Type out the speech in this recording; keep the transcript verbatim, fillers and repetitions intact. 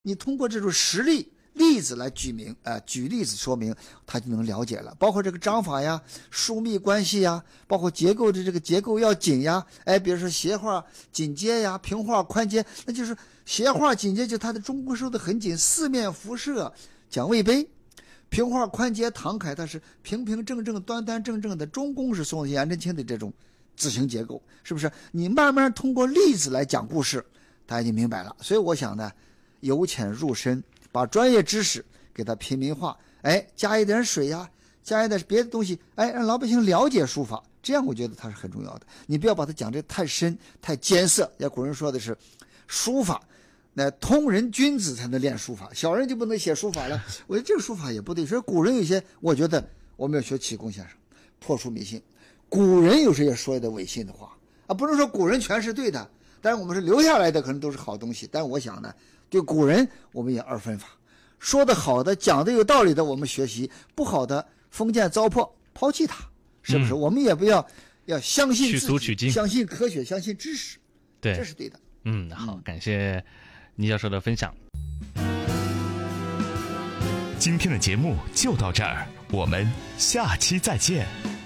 你通过这种实例例子来举明，呃，举例子说明，他就能了解了。包括这个章法呀、疏密关系呀，包括结构的这个结构要紧呀，哎，比如说斜画紧接呀，平画宽接，那就是斜画紧接就它的中宫收的很紧，四面辐射讲魏碑。平画宽接唐楷，它是平平正正、端端正正的，中宫是宋颜真卿的这种字形结构，是不是？你慢慢通过例子来讲故事，大家就明白了。所以我想呢，由浅入深，把专业知识给它平民化，哎，加一点水呀，加一点别的东西，哎，让老百姓了解书法，这样我觉得它是很重要的。你不要把它讲得太深、太艰涩。要古人说的是，书法那通人君子才能练书法，小人就不能写书法了。我觉得这个书法也不对。所以古人有些，我觉得我们要学启功先生，破除迷信。古人有时也说的违信的话啊，不能说古人全是对的，但是我们是留下来的可能都是好东西。但我想呢，对古人我们也二分法，说的好的、讲的有道理的我们学习，不好的封建糟粕抛弃它，是不是？嗯、我们也不要要相信自己，相信科学，相信知识， 对， 这是对的。 嗯，好，感谢倪教授的分享。 今天的节目就到这儿，我们下期再见。